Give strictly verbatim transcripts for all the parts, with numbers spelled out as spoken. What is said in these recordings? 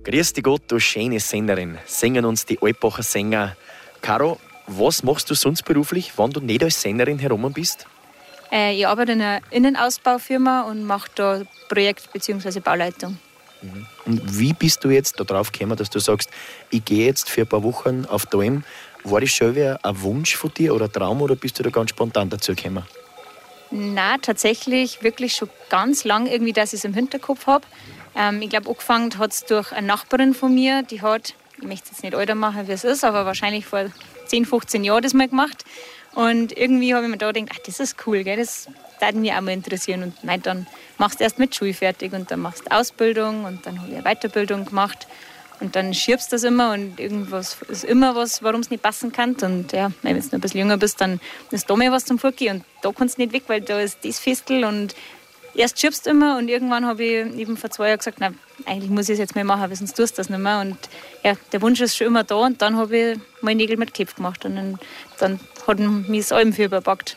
Grüß dich Gott, du schöne Sängerin, singen uns die Alpacher Sänger. Caro, was machst du sonst beruflich, wenn du nicht als Sängerin herum bist? Äh, ich arbeite in einer Innenausbaufirma und mache da Projekt- bzw. Bauleitung. Mhm. Und wie bist du jetzt darauf gekommen, dass du sagst, ich gehe jetzt für ein paar Wochen auf die Alm? War das schon wieder ein Wunsch von dir oder ein Traum oder bist du da ganz spontan dazu gekommen? Nein, tatsächlich wirklich schon ganz lang irgendwie, dass ich es im Hinterkopf habe. Ähm, ich glaube, angefangen hat es durch eine Nachbarin von mir, die hat, ich möchte es jetzt nicht älter machen, wie es ist, aber wahrscheinlich vor zehn, fünfzehn Jahren das mal gemacht. Und irgendwie habe ich mir da gedacht, ach, das ist cool, gell? Das würde mich auch mal interessieren. Und nein, dann machst du erst mit Schule fertig und dann machst du Ausbildung und dann habe ich eine Weiterbildung gemacht. Und dann schiebst du das immer und irgendwas ist immer was, warum es nicht passen kann. Und ja, wenn du noch ein bisschen jünger bist, dann ist da mal was zum Vorgehen. Und da kannst du nicht weg, weil da ist das Festel. Und erst schiebst du immer und irgendwann habe ich eben vor zwei Jahren gesagt, na, eigentlich muss ich es jetzt mal machen, weil sonst tust du das nicht mehr. Und ja, der Wunsch ist schon immer da. Und dann habe ich mal Nägel mit Köpfen gemacht. Und dann, dann hat mich das Alm für überpackt.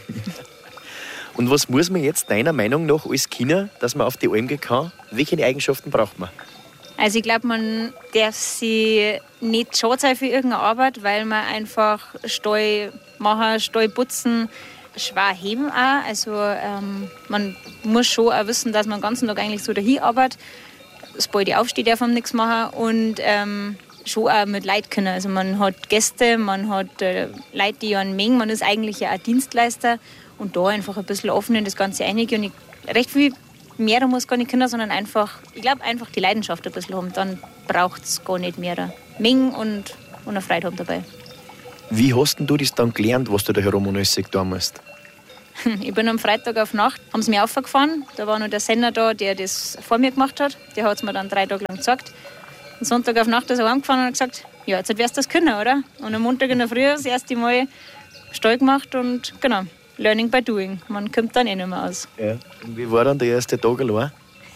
Und was muss man jetzt deiner Meinung nach als Kinder, dass man auf die Alm gehen kann? Welche Eigenschaften braucht man? Also ich glaube, man darf sich nicht schade sein für irgendeine Arbeit, weil man einfach Stall machen, Stall putzen, schwer heben auch. Also ähm, man muss schon auch wissen, dass man den ganzen Tag eigentlich so dahin arbeitet. Sobald ich aufstehe, darf man nichts machen und ähm, schon auch mit Leuten können. Also man hat Gäste, man hat äh, Leute, die einen mengen, man ist eigentlich ja auch Dienstleister und da einfach ein bisschen offen in das Ganze einige und ich, recht viel mehr da muss gar nicht können, sondern einfach, ich glaube, einfach die Leidenschaft ein bisschen haben. Dann braucht es gar nicht mehr. Mengen und, und eine Freude haben dabei. Wie hast denn du das dann gelernt, was du da herum getan musst? Ich bin am Freitag auf Nacht, haben sie mich aufgefahren. Da war noch der Sender da, der das vor mir gemacht hat. Der hat es mir dann drei Tage lang gesagt. Am Sonntag auf Nacht ist er heimgefahren und hat gesagt, ja, jetzt wirst du das können, oder? Und am Montag in der Früh das erste Mal Stall gemacht und genau. Learning by doing. Man kommt dann eh nicht mehr aus. Ja. Und wie war dann der erste Tag allein?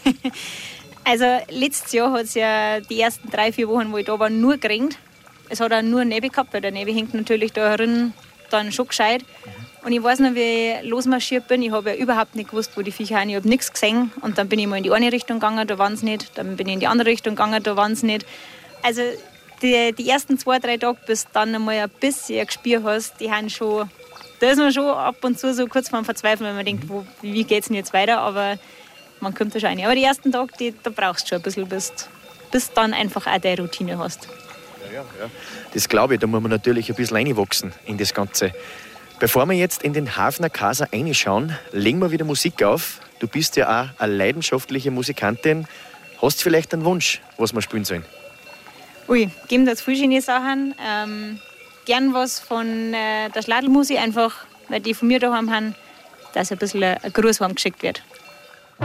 Also letztes Jahr hat es ja die ersten drei, vier Wochen, wo ich da war, nur geregnet. Es hat auch nur einen Nebel gehabt, weil der Nebel hängt natürlich da herin dann schon gescheit. Mhm. Und ich weiß noch, wie ich losmarschiert bin. Ich habe ja überhaupt nicht gewusst, wo die Viecher sind. Ich habe nichts gesehen. Und dann bin ich mal in die eine Richtung gegangen, da waren sie nicht. Dann bin ich in die andere Richtung gegangen, da waren sie nicht. Also die, die ersten zwei, drei Tage, bis du dann einmal ein bisschen ein Gespür hast, die haben schon... Da ist man schon ab und zu so kurz vorm Verzweifeln, wenn man denkt, wo, wie geht es denn jetzt weiter? Aber man kommt da schon rein. Aber die ersten Tage, die, da brauchst du schon ein bisschen, bis du dann einfach auch deine Routine hast. Ja, ja, ja. Das glaube ich, da muss man natürlich ein bisschen reinwachsen in das Ganze. Bevor wir jetzt in den Hafner Casa reinschauen, legen wir wieder Musik auf. Du bist ja auch eine leidenschaftliche Musikantin. Hast du vielleicht einen Wunsch, was wir spielen sollen? Ui, geben da jetzt viele schöne Sachen. Ähm, gern was von äh, der Schladlmusik, einfach, weil die von mir daheim haben, dass ein bisschen ein Gruß heimgeschickt wird.